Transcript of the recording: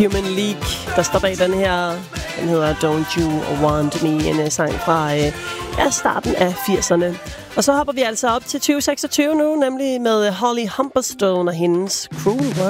Human League, der står bag den her. Den hedder Don't You Want Me, en sang fra starten af 80'erne. Og så hopper vi altså op til 2026 nu, nemlig med Holly Humberstone og hendes Cruel World.